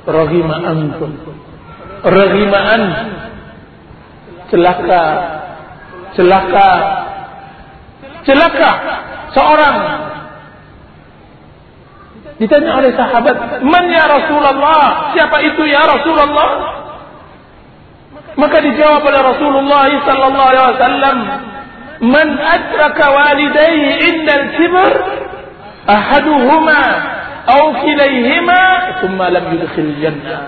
Raghima antum. Raghimaan, celaka, celaka, celaka. Seorang ditanya oleh sahabat, "Man ya Rasulullah?" Siapa itu ya Rasulullah? Maka dijawab oleh Rasulullah sallallahu alaihi wasallam, "Man adraka walidayhi indal kibar, ahaduhuma aw kilayhima, thumma lam yudkhil jannah."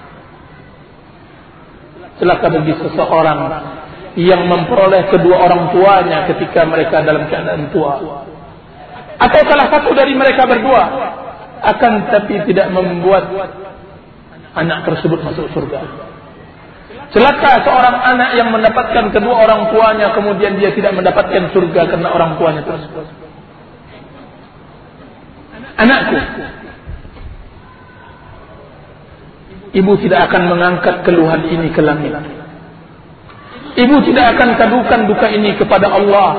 Celaka bagi seseorang yang memperoleh kedua orang tuanya ketika mereka dalam keadaan tua, atau salah satu dari mereka berdua, akan tapi tidak membuat anak tersebut masuk surga. Celaka seorang anak yang mendapatkan kedua orang tuanya, kemudian dia tidak mendapatkan surga karena orang tuanya tersebut. Anakku, ibu tidak akan mengangkat keluhan ini ke langit. Ibu tidak akan kadukan duka ini kepada Allah,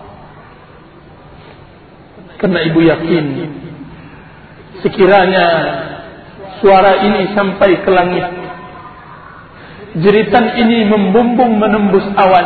karena ibu yakin sekiranya suara ini sampai ke langit, jeritan ini membumbung menembus awan,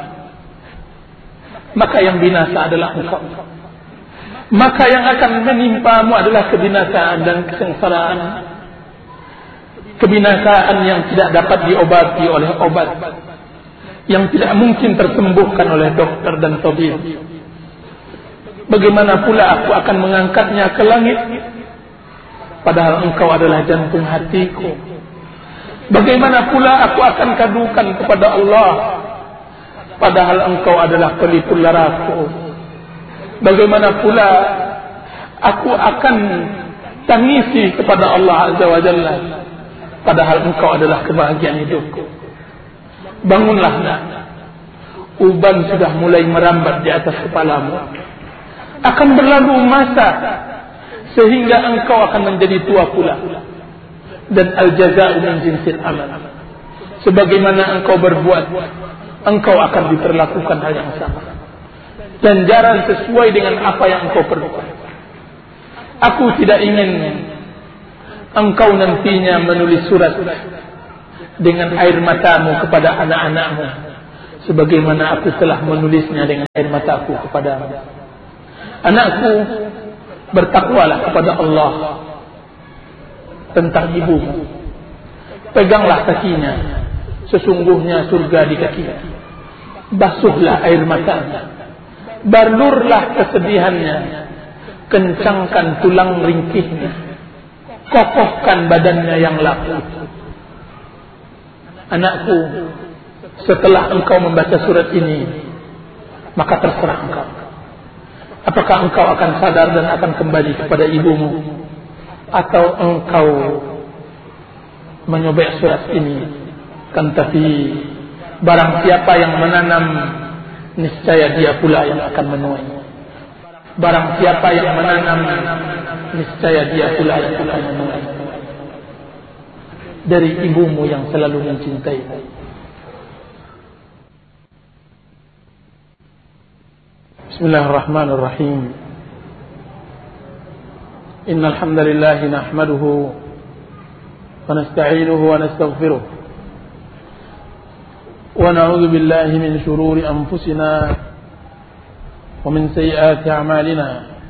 maka yang binasa adalah engkau. Maka yang akan menimpamu adalah kebinasaan dan kesengsaraan. Kebinasaan yang tidak dapat diobati oleh obat, yang tidak mungkin tersembuhkan oleh dokter dan tabib. Bagaimana pula aku akan mengangkatnya ke langit, padahal engkau adalah jantung hatiku. Bagaimana pula aku akan kadukan kepada Allah, padahal engkau adalah pelipur laraku. Bagaimana pula aku akan tangisi kepada Allah Azza wa Jalla, padahal engkau adalah kebahagiaan hidupku. Bangunlah nak, uban sudah mulai merambat di atas kepalamu. Akan berlalu masa sehingga engkau akan menjadi tua pula. Dan al-jaza'u min jinsil amal. Sebagaimana engkau berbuat, engkau akan diperlakukan hal yang sama. Ganjaran sesuai dengan apa yang engkau perbuat. Aku tidak ingin engkau nantinya menulis surat dengan air matamu kepada anak-anakmu, sebagaimana aku telah menulisnya dengan air mataku kepadamu. Anakku, bertakwalah kepada Allah tentang ibumu. Peganglah kakinya, sesungguhnya surga di kakinya. Basuhlah air matanya, balurlah kesedihannya, kencangkan tulang ringkihnya, kokohkan badannya yang laku. Anakku, setelah engkau membaca surat ini, maka terserah engkau. Apakah engkau akan sadar dan akan kembali kepada ibumu, atau engkau menyobek surat ini? Kan tapi barang siapa yang menanam, niscaya dia pula yang akan menuai. Barang siapa yang menanam, niscaya dia pula yang akan menuai. Dari ibumu yang selalu mencintai. Bismillahirrahmanirrahim. Innal hamdalillah nahmaduhu wa nasta'inuhu wa nastaghfiruh wa na'udzu billahi min shururi anfusina wa min sayyiati a'malina.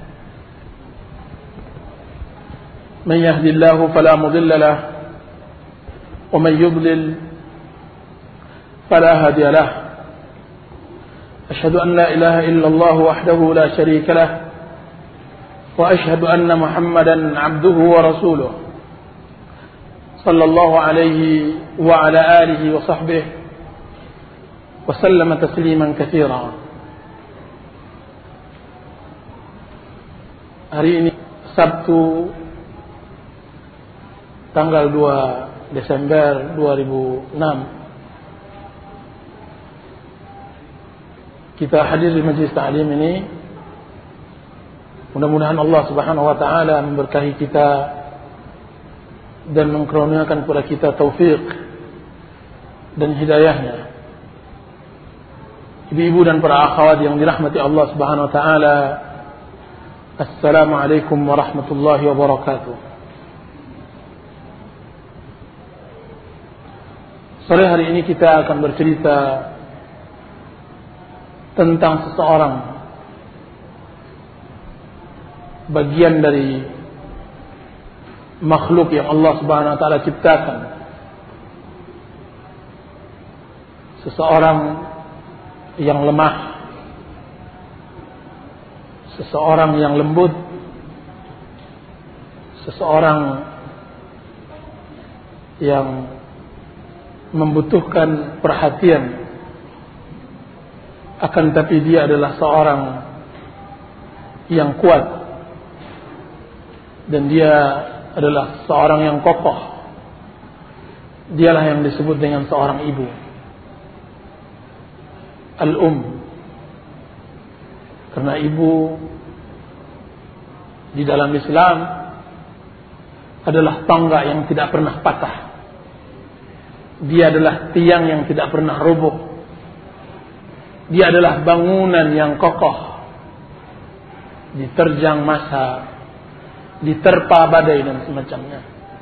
Man yahdihillahu fala mudilla lahu wa man yudlil fala hadiya lahu. أشهد أن لا إله إلا الله وحده لا شريك له وأشهد أن محمدا عبده ورسوله صلى الله عليه وعلى آله وصحبه وسلم تسليما كثيرا. Hari ini Sabtu tanggal 2 Desember 2006, kita hadir di majlis ta'lim ini. Mudah-mudahan Allah Subhanahu wa taala memberkahi kita dan mengkaruniakan kepada kita taufik dan hidayahnya. Ibu-ibu dan para akhwat yang dirahmati Allah Subhanahu wa taala, Assalamualaikum warahmatullahi wabarakatuh. Sore hari ini kita akan bercerita tentang seseorang, bagian dari makhluk yang Allah Subhanahu wa taala ciptakan. Seseorang yang lemah, seseorang yang lembut, seseorang yang membutuhkan perhatian, akan tapi dia adalah seorang yang kuat dan dia adalah seorang yang kokoh. Dialah yang disebut dengan seorang ibu, karena ibu di dalam Islam adalah tangga yang tidak pernah patah. Dia adalah tiang yang tidak pernah roboh. Dia adalah bangunan yang kokoh, diterjang masa, diterpa badai dan semacamnya.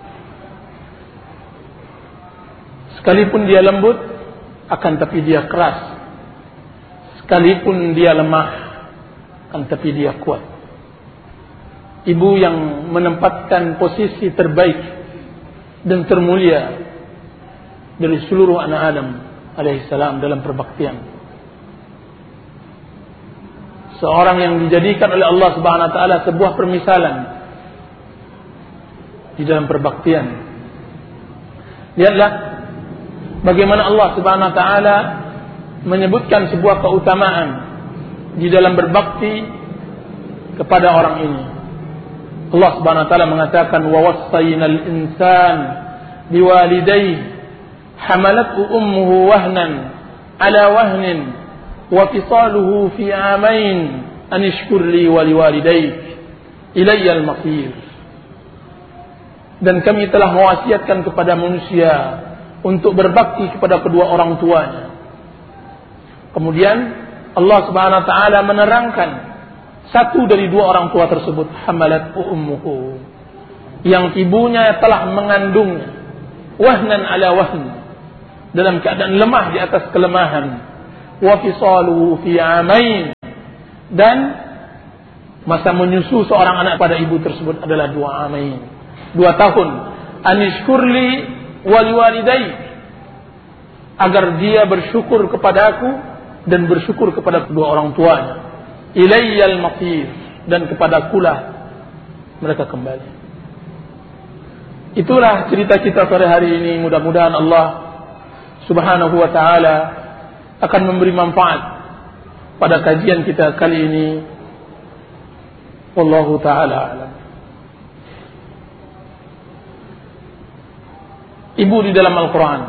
Sekalipun dia lembut, akan tapi dia keras. Sekalipun dia lemah, akan tapi dia kuat. Ibu yang menempatkan posisi terbaik dan termulia dari seluruh anak Adam alaihissalam dalam perbaktian. Seorang yang dijadikan oleh Allah Subhanahu wa taala sebuah permisalan di dalam perbaktian. Lihatlah bagaimana Allah Subhanahu wa taala menyebutkan sebuah keutamaan di dalam berbakti kepada orang ini. Allah Subhanahu wa taala mengatakan, wa wassaynal insan biwalidayhi hamalathu ummuhu wahnan ala wahnin wa fisaluhu fi amain an ishkur li wa liwalidayk ilayya al-masir. Dan kami telah mewasiatkan kepada manusia untuk berbakti kepada kedua orang tuanya. Kemudian Allah Subhanahu wa taala menerangkan satu dari dua orang tua tersebut, hamalathu ummuhu, yang ibunya telah mengandungnya, wahnan ala wahn, dalam keadaan lemah di atas kelemahan, wa fisaluhu fi amain, dan masa menyusu seorang anak pada ibu tersebut adalah 2 amain, 2 tahun. Anishkurli wa liwalidayk, agar dia bersyukur kepadaku dan bersyukur kepada kedua orang tuanya. Ilayyal masir, dan kepadakulah mereka kembali. Itulah cerita kita sore hari ini. Mudah-mudahan Allah Subhanahu wa ta'ala akan memberi manfaat pada kajian kita kali ini. Wallahu ta'ala alam. Ibu di dalam Al-Quran,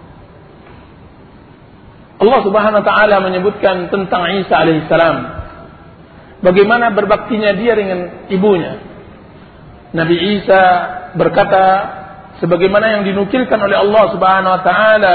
Allah Subhanahu wa ta'ala menyebutkan tentang Isa alaihissalam, bagaimana berbaktinya dia dengan ibunya. Nabi Isa berkata sebagaimana yang dinukilkan oleh Allah Subhanahu wa taala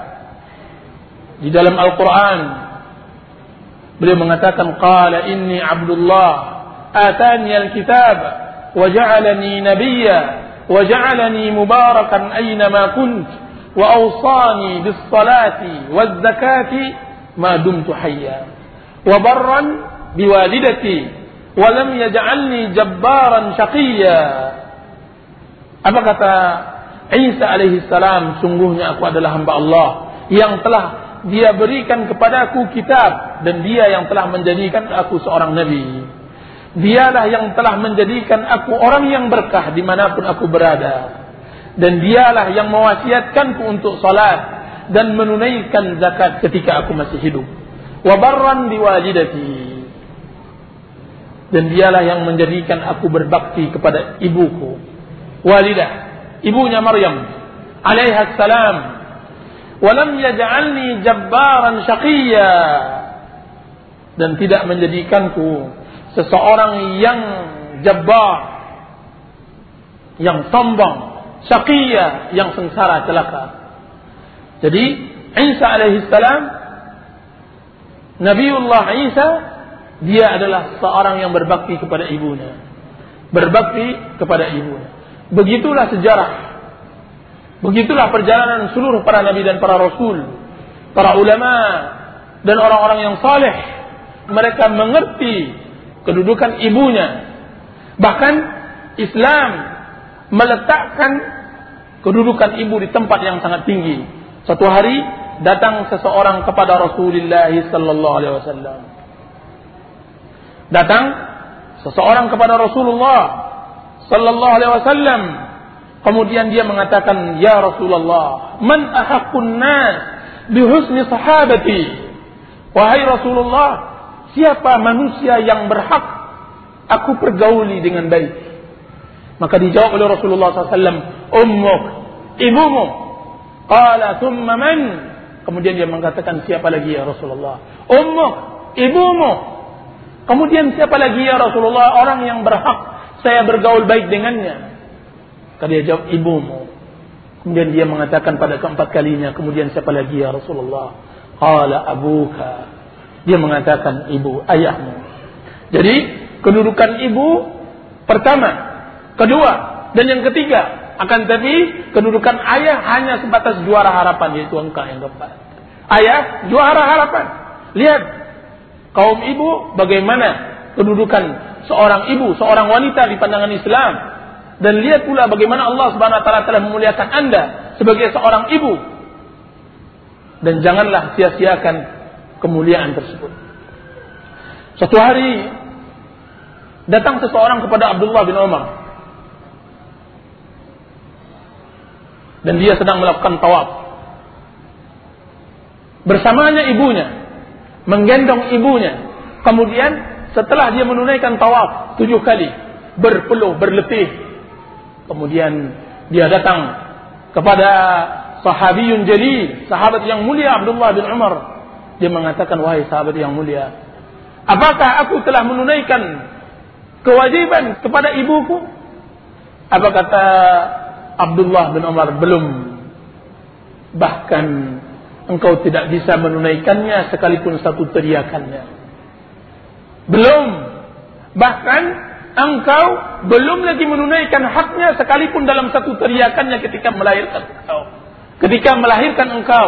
di dalam Al-Qur'an. Beliau mengatakan, qala inni Abdullah atani al-kitab wa ja'alani nabiyya wa ja'alani mubarakan aina ma kunt wa awsani bis salati waz zakati ma dumtu hayya wa barran biwalidati wa lam yaj'alni jabbaran syaqiyya. Apa kata Isa alaihi salam? Sungguhnya aku adalah hamba Allah yang telah dia berikan kepadaku kitab, dan dia yang telah menjadikan aku seorang nabi. Dialah yang telah menjadikan aku orang yang berkah dimanapun aku berada, dan dialah yang mewasiatkanku untuk salat dan menunaikan zakat ketika aku masih hidup. Wa barran biwalidati, dan dialah yang menjadikan aku berbakti kepada ibuku, walidah, ibunya Maryam alaiha salam. Wa lam yaj'alni jabbaran syaqiyya, dan tidak menjadikanku seseorang yang jabbar, yang sombong, syaqiyya, yang sengsara celaka. Jadi Isa alaihi salam, Nabiullah Isa, dia adalah seorang yang berbakti kepada ibunya. Berbakti kepada ibunya. Begitulah sejarah Begitulah perjalanan seluruh para nabi dan para rasul, para ulama dan orang-orang yang saleh. Mereka mengerti kedudukan ibunya. Bahkan Islam meletakkan kedudukan ibu di tempat yang sangat tinggi. Suatu hari datang seseorang kepada Rasulullah sallallahu alaihi wasallam. Datang seseorang kepada Rasulullah sallallahu alaihi wasallam. Kemudian dia mengatakan, "Ya Rasulullah, man ahaqqun nas bi husni sahabati?" Wahai Rasulullah, siapa manusia yang berhak aku pergauli dengan baik? Maka dijawab oleh Rasulullah SAW, "Ummuk, ibumu." Qala thumma man? Kemudian dia mengatakan, siapa lagi ya Rasulullah? "Ummuk, ibumu." Kemudian siapa lagi ya Rasulullah orang yang berhak saya bergaul baik dengannya? Maka dia jawab, ibumu. Kemudian dia mengatakan pada keempat kalinya, kemudian siapa lagi ya Rasulullah? Qala abuka. Dia mengatakan ibu, ayahmu. Jadi kedudukan ibu pertama, kedua, dan yang ketiga. Akan tetapi kedudukan ayah hanya sebatas juara harapan, yaitu angka yang keempat. Ayah juara harapan. Lihat kaum ibu bagaimana kedudukan seorang ibu, seorang wanita di pandangan Islam. Dan lihat pula bagaimana Allah Subhanahu wa taala telah memuliakan Anda sebagai seorang ibu. Dan janganlah sia-siakan kemuliaan tersebut. Suatu hari datang seseorang kepada Abdullah bin Umar. Dan dia sedang melakukan tawaf. Bersamanya ibunya, menggendong ibunya. Kemudian setelah dia menunaikan tawaf 7 kali, berpeluh, berletih. Kemudian dia datang kepada sahabiyun jalil, sahabat yang mulia Abdullah bin Umar. Dia mengatakan, wahai sahabat yang mulia, apakah aku telah menunaikan kewajiban kepada ibuku? Apa kata Abdullah bin Umar? Belum. Bahkan engkau tidak bisa menunaikannya sekalipun satu teriakannya. Belum. Bahkan engkau belum lagi menunaikan haknya sekalipun dalam satu teriakannya ketika melahirkan engkau. Ketika melahirkan engkau.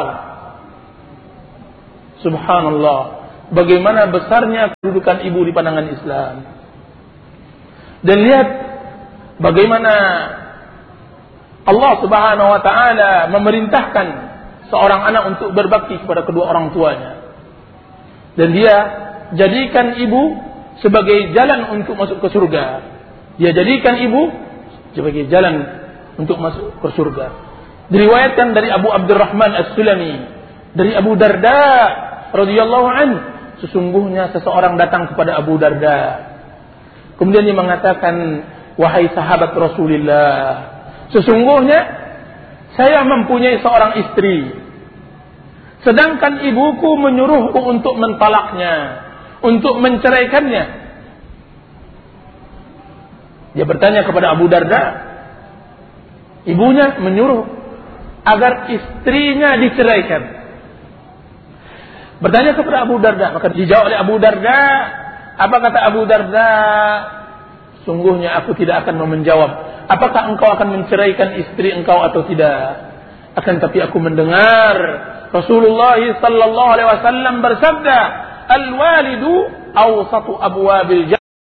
Subhanallah. Bagaimana besarnya kedudukan ibu di pandangan Islam. Dan lihat bagaimana Allah Subhanahu wa taala memerintahkan seorang anak untuk berbakti kepada kedua orang tuanya. Dan dia jadikan ibu sebagai jalan untuk masuk ke surga. Dia jadikan ibu sebagai jalan untuk masuk ke surga. Diriwayatkan dari Abu Abdurrahman As-Sulami, dari Abu Darda radhiyallahu anhu, sesungguhnya seseorang datang kepada Abu Darda. Kemudian dia mengatakan, wahai sahabat Rasulullah, sesungguhnya saya mempunyai seorang istri, sedangkan ibuku menyuruhku untuk mentalaknya, untuk menceraikannya. Dia bertanya kepada Abu Darda, ibunya menyuruh agar istrinya diceraikan. Bertanya kepada Abu Darda, maka dijawab oleh Abu Darda. Apa kata Abu Darda? Sungguhnya aku tidak akan menjawab apakah engkau akan menceraikan istri engkau atau tidak. Akan tapi aku mendengar Rasulullah sallallahu alaihi wasallam bersabda, al-walidu awsatu abwabil jannah.